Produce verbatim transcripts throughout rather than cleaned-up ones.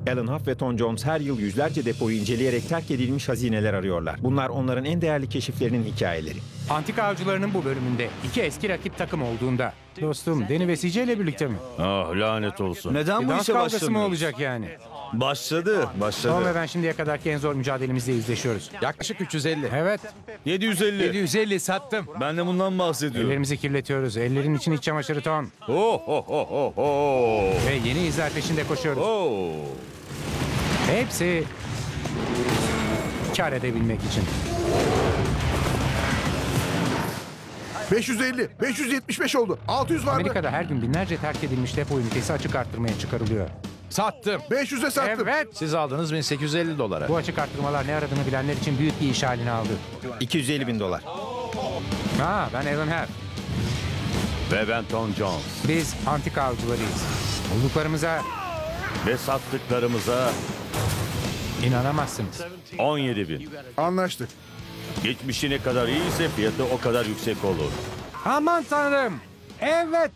Alan Huff ve Tom Jones her yıl yüzlerce depoyu inceleyerek terk edilmiş hazineler arıyorlar. Bunlar onların en değerli keşiflerinin hikayeleri. Antika avcılarının bu bölümünde iki eski rakip takım olduğunda. Dostum, Danny ve C J ile birlikte mi? Ah lanet olsun. Neden Bir bu dans işe kavgası mı başlamıyoruz? olacak yani? Başladı, Tom başladı. ve ben şimdiye kadarki en zor mücadelemizle yüzleşiyoruz. Yaklaşık üç yüz elli. Evet, yedi yüz elli. yedi yüz elli sattım. Ben de bundan bahsediyorum. ellerimizi kirletiyoruz. Ellerin için iç çamaşırı Tom. Oh, oh, oh, oh, oh. Ve yeni izler peşinde koşuyoruz. Oh. Hepsi kar edebilmek için. beş yüz elli, beş yüz yetmiş beş oldu. altı yüz vardı. Amerika'da her gün binlerce terk edilmiş depo ünitesi açık arttırmaya çıkarılıyor. Sattım. beş yüze sattım. Evet, Siz aldınız bin sekiz yüz elli dolara. bu açık arttırmalar ne aradığını bilenler için büyük bir iş halini aldı. iki yüz elli bin dolar. Ha, ben Alan Huff. Ve ben Tom Jones. Biz antika avcılarıyız. Bulduklarımıza Ve sattıklarımıza inanamazsınız. on yedi bin. Anlaştık. Geçmişi ne kadar iyiyse fiyatı o kadar yüksek olur. Aman tanrım. Evet.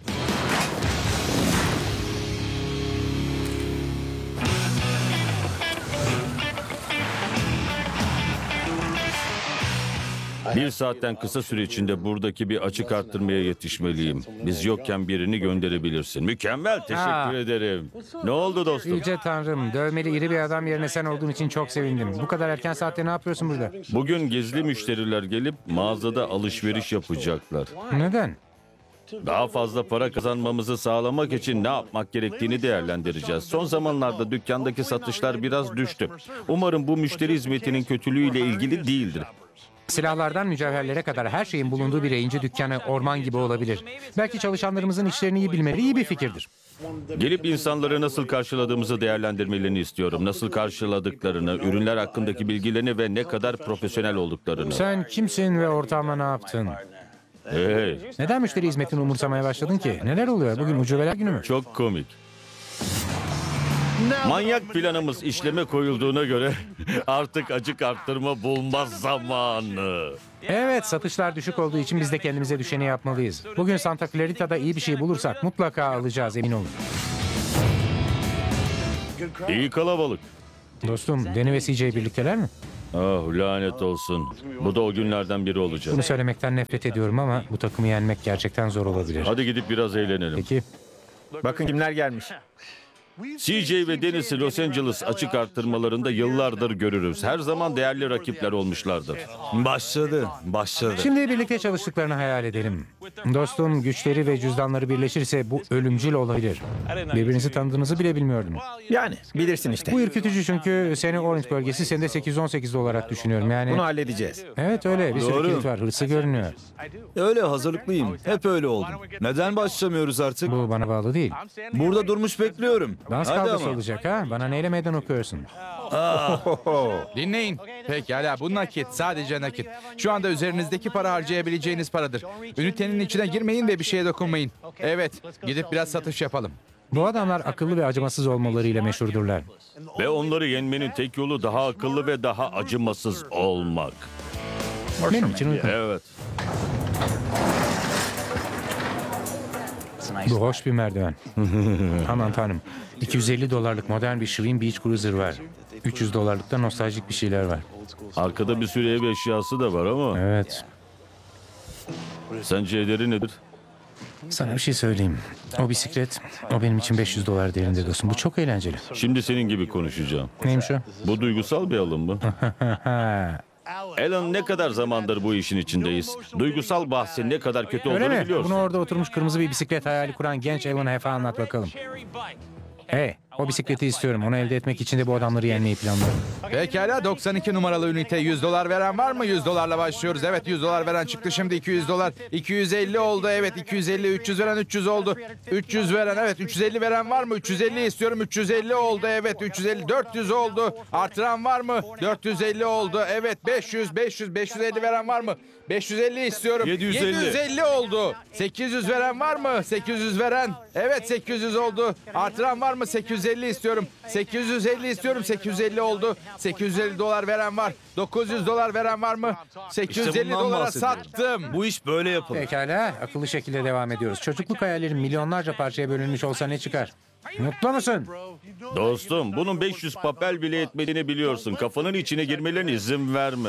Bir saatten kısa süre içinde buradaki bir açık arttırmaya yetişmeliyim. Biz yokken birini gönderebilirsin. Mükemmel, teşekkür Ha. ederim. Ne oldu dostum? Yüce Tanrım, dövmeli iri bir adam yerine sen olduğun için çok sevindim. Bu kadar erken saatte ne yapıyorsun burada? Bugün gizli müşteriler gelip mağazada alışveriş yapacaklar. Neden? Daha fazla para kazanmamızı sağlamak için ne yapmak gerektiğini değerlendireceğiz. Son zamanlarda dükkandaki satışlar biraz düştü. Umarım bu müşteri hizmetinin kötülüğüyle ilgili değildir. Silahlardan mücevherlere kadar her şeyin bulunduğu bir yayıncı dükkanı orman gibi olabilir. Belki çalışanlarımızın işlerini iyi bilmeleri iyi bir fikirdir. Gelip insanları nasıl karşıladığımızı değerlendirmelerini istiyorum. Nasıl karşıladıklarını, ürünler hakkındaki bilgilerini ve ne kadar profesyonel olduklarını. Sen kimsin ve ortağıma ne yaptın? Hey, Neden müşteri hizmetini umursamaya başladın ki? Neler oluyor? Bugün ucubeler günü mü? çok komik. Manyak planımız işleme koyulduğuna göre artık açık arttırma bulmaz zamanı. Evet, satışlar düşük olduğu için biz de kendimize düşeni yapmalıyız. Bugün Santa Clarita'da iyi bir şey bulursak mutlaka alacağız, emin olun. İyi kalabalık. Dostum, Danny ve C J birlikteler mi? Ah lanet olsun. Bu da o günlerden biri olacak. Bunu söylemekten nefret ediyorum ama bu takımı yenmek gerçekten zor olabilir. Hadi gidip biraz eğlenelim. Peki, Bakın kimler gelmiş. C J ve Dennis'i Los Angeles açık arttırmalarında yıllardır görürüz. Her zaman değerli rakipler olmuşlardır. Başladı, başladı. şimdi birlikte çalıştıklarını hayal edelim. Dostum, güçleri ve cüzdanları birleşirse bu ölümcül olabilir. Birbirinizi tanıdığınızı bile bilmiyordum. Yani bilirsin işte. Bu ürkütücü çünkü seni Orange bölgesi, seni de sekiz yüz on sekiz olarak düşünüyorum yani. Bunu halledeceğiz. Evet öyle, bir sürü Doğru. kilit var, hırsı görünüyor. Öyle hazırlıklıyım. Hep öyle oldum. Neden başlamıyoruz artık? Bu bana bağlı değil. Burada durmuş bekliyorum. Dans Hadi kavgası ama. olacak ha? Bana neyle meydan okuyorsun? Dinleyin. Pekala bu nakit. Sadece nakit. Şu anda üzerinizdeki para harcayabileceğiniz paradır. Ünitenin içine girmeyin ve bir şeye dokunmayın. Evet. Gidip biraz satış yapalım. Bu adamlar akıllı ve acımasız olmalarıyla meşhurdurlar. Ve onları yenmenin tek yolu daha akıllı ve daha acımasız olmak. Benim için uygun. Evet. Bu hoş bir merdiven. Aman tanrım. iki yüz elli dolarlık modern bir Schwinn Beach Cruiser var. üç yüz dolarlık da nostaljik bir şeyler var. Arkada bir sürü ev eşyası da var ama Evet. sence ederi nedir? Sana bir şey söyleyeyim. O bisiklet, o benim için beş yüz dolar değerinde dostum. Bu çok eğlenceli. Şimdi senin gibi konuşacağım. Neymiş o? Bu duygusal bir alım mı? Alan ne kadar zamandır bu işin içindeyiz. Duygusal bahsin ne kadar kötü Öyle olduğunu mi? biliyorsun. Bunu orada oturmuş kırmızı bir bisiklet hayali kuran genç Alan Huff'a anlat bakalım. Hey, o bisikleti istiyorum. Onu elde etmek için de bu adamları yenmeyi planlıyorum. Pekala doksan iki numaralı ünite yüz dolar veren var mı? yüz dolarla başlıyoruz. Evet yüz dolar veren çıktı şimdi iki yüz dolar. iki yüz elli oldu evet iki yüz elli. üç yüz veren üç yüz oldu. üç yüz veren evet üç yüz elli veren var mı? üç yüz elli istiyorum. üç yüz elli oldu evet üç yüz elli. dört yüz oldu. Artıran var mı? dört yüz elli oldu. Evet beş yüz beş yüz beş yüz elli veren var mı? beş yüz elli istiyorum. yedi yüz elli. yedi yüz elli oldu. sekiz yüz veren var mı? sekiz yüz veren. Evet sekiz yüz oldu. Artıran var mı? sekiz yüz elli istiyorum. sekiz yüz elli istiyorum. sekiz yüz elli oldu. sekiz yüz elli dolar veren var. dokuz yüz dolar veren var mı? sekiz yüz elli İşte bundan dolara bahsediyorum. sattım. Bu iş böyle yapılır. Pekala, akıllı şekilde devam ediyoruz. Çocukluk hayallerim milyonlarca parçaya bölünmüş olsa ne çıkar? Mutlu musun? Dostum, bunun beş yüz papel bile etmediğini biliyorsun. Kafanın içine girmelerine izin verme.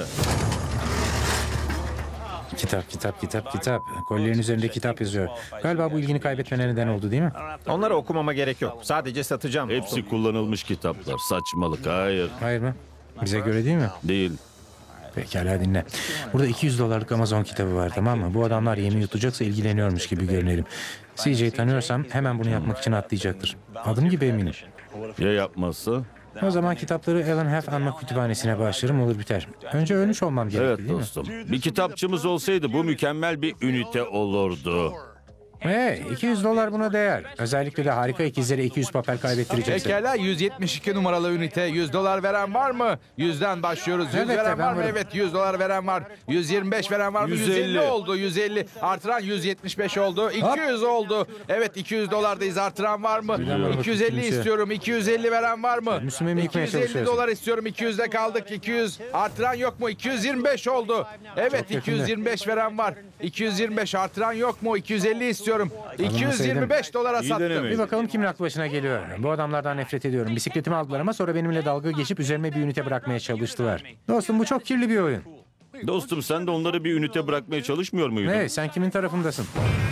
Kitap, kitap, kitap, kitap. Kolyenin üzerinde kitap yazıyor. Galiba bu ilgini kaybetmene neden oldu değil mi? Onları okumama gerek yok. Sadece satacağım. Hepsi kullanılmış kitaplar. Saçmalık, hayır. Hayır mı? Bize göre değil mi? Değil. Pekala dinle. Burada iki yüz dolarlık Amazon kitabı var, tamam mı? Bu adamlar yemi yutacaksa ilgileniyormuş gibi görünelim. C J'yi tanıyorsam hemen bunu yapmak için atlayacaktır. Adım gibi eminim. Ya yapmazsa? O zaman kitapları Alan Huff Anma Kütüphanesi'ne bağışlarım, olur biter. Önce ölmüş olmam gerekli Evet değil mi? dostum. Bir kitapçımız olsaydı bu mükemmel bir ünite olurdu. Hey, iki yüz dolar buna değer. Özellikle de harika ikizlere iki yüz papel kaybettireceksin. Pekala yüz yetmiş iki numaralı ünite yüz dolar veren var mı? yüzden başlıyoruz. yüz Evet, veren ben var mı? varım. Evet yüz dolar veren var. yüz yirmi beş veren var mı? yüz elli, yüz elli oldu. yüz elli artıran yüz yetmiş beş oldu. iki yüz oldu. Evet iki yüz dolardayız. Artıran var mı? Birden bana iki yüz elli bakıp kimse- istiyorum. iki yüz elli veren var mı? Müslüman'ı yıkmaya iki yüz elli çalışıyorsun. dolar istiyorum. iki yüzde kaldık. iki yüz artıran yok mu? iki yüz yirmi beş oldu. Evet yakında. iki yüz yirmi beş veren var. iki yüz yirmi beş artıran yok mu? iki yüz elli istiyorum. iki yüz yirmi beş dolara İyi sattım. deneme. Bir bakalım kimin aklı başına geliyor. Bu adamlardan nefret ediyorum. Bisikletimi aldılar ama sonra benimle dalga geçip üzerime bir ünite bırakmaya çalıştılar. Dostum bu çok kirli bir oyun. Dostum sen de onları bir ünite bırakmaya çalışmıyor muydun? Hey, sen kimin tarafındasın?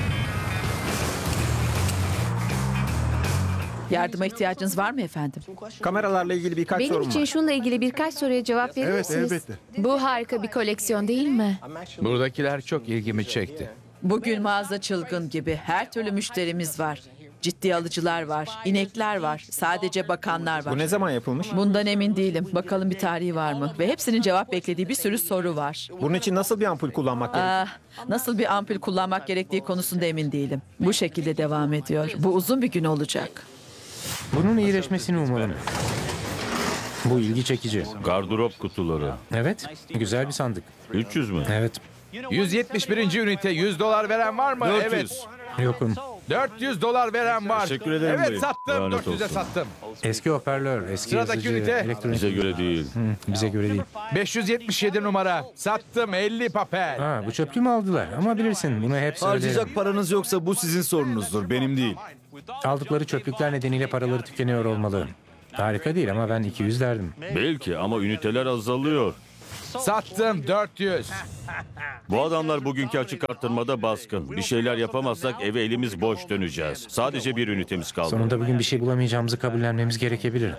Yardıma ihtiyacınız var mı efendim? Kameralarla ilgili birkaç Benim sorum için var. şununla ilgili birkaç soruya cevap verir Evet, misiniz? elbette. Bu harika bir koleksiyon değil mi? Buradakiler çok ilgimi çekti. Bugün mağaza çılgın gibi. Her türlü müşterimiz var. Ciddi alıcılar var, inekler var, sadece bakanlar var. Bu ne zaman yapılmış? Bundan emin değilim. Bakalım bir tarihi var mı? Ve hepsinin cevap beklediği bir sürü soru var. Bunun için nasıl bir ampul kullanmak gerekiyor? Ah, nasıl bir ampul kullanmak gerektiği konusunda emin değilim. Bu şekilde devam ediyor. Bu uzun bir gün olacak. Bunun iyileşmesini umalım. Bu ilgi çekici. Gardırop kutuları. Evet, güzel bir sandık. üç yüz mü? Evet, yüz yetmiş birinci ünite yüz dolar veren var mı? dört yüz. Evet. yokum. dört yüz dolar veren var. Teşekkür ederim Evet dayı. sattım. Lanet dört yüze olsun. sattım. Eski hoparlör, eski Sıradaki yazıcı, ünite. elektronik. Bize göre değil. Hı, bize göre değil. beş yüz yetmiş yedi numara. Sattım elli papel. Ha, bu çöplüğü mü aldılar? Ama bilirsin bunu hep söylerim. Harcayacak paranız yoksa bu sizin sorunuzdur, benim değil. Aldıkları çöplükler nedeniyle paraları tükeniyor olmalı. Harika değil ama ben iki yüz derdim. Belki ama üniteler azalıyor. Sattım dört yüz. Bu adamlar bugünkü açık arttırmada baskın. Bir şeyler yapamazsak eve elimiz boş döneceğiz. Sadece bir ünitemiz kaldı. Sonunda bugün bir şey bulamayacağımızı kabullenmemiz gerekebilir.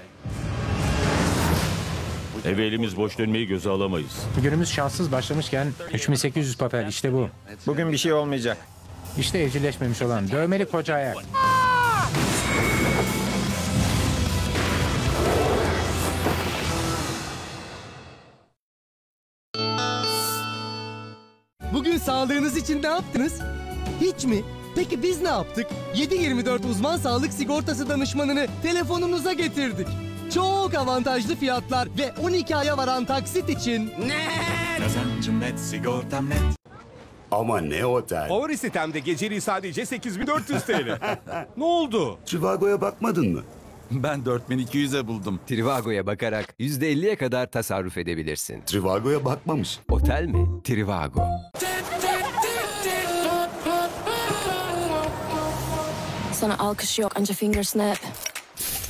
Eve elimiz boş dönmeyi göze alamayız. Günümüz şanssız başlamışken üç bin sekiz yüz papel işte bu. Bugün bir şey olmayacak. İşte evcilleşmemiş olan dövmeli koca ayak. Bugün sağlığınız için ne yaptınız? Hiç mi? Peki biz ne yaptık? yedi yirmi dört uzman sağlık sigortası danışmanını telefonunuza getirdik. Çok avantajlı fiyatlar ve on iki aya varan taksit için. Kazancım net, sigortam net. Ama ne otel? Favori sitemde geceliği sadece sekiz bin dört yüz T L. Ne oldu? Trivago'ya bakmadın mı? Ben dört bin iki yüze buldum. Trivago'ya bakarak yüzde elliye kadar tasarruf edebilirsin. Trivago'ya bakmamış. Otel mi? Trivago. Sana alkış yok, anca finger snap.